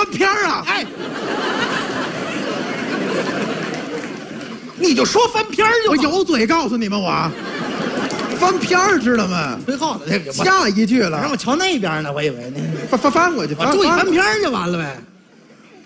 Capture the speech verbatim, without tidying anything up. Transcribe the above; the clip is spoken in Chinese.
翻篇儿啊！ 哎， 你就说翻篇儿就我好。 有嘴告诉你们，我翻篇儿知道吗？ 最后的这个， 下一句了， 让我瞧那边呢，我以为那翻翻翻过去， 我注意翻翻篇儿就完了呗。